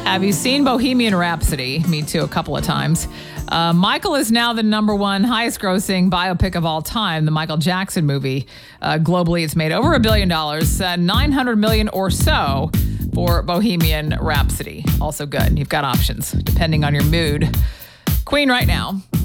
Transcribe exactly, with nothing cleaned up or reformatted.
Have you seen Bohemian Rhapsody? Me too, a couple of times. Uh, Michael is now the number one highest grossing biopic of all time, the Michael Jackson movie. Uh, globally, it's made over a billion dollars, uh, nine hundred million or so for Bohemian Rhapsody. Also good. You've got options depending on your mood. Queen right now.